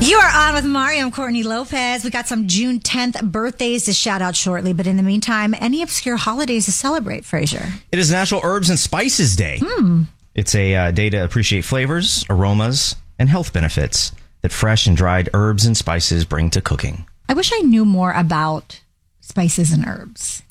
You are on with Mario and Courtney Lopez. We got some June 10th birthdays to shout out shortly, but in the meantime, any obscure holidays to celebrate, Fraser? It is National Herbs and Spices Day. It's a day to appreciate flavors, aromas, and health benefits that fresh and dried herbs and spices bring to cooking. I wish I knew more about spices and herbs.